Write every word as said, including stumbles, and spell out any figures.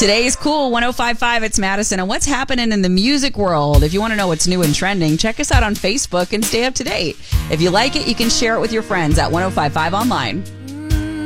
Today's Cool one oh five point five. It's Madison. And what's happening in the music world? If you want to know what's new and trending, check us out on Facebook and stay up to date. If you like it, you can share it with your friends at one oh five point five online.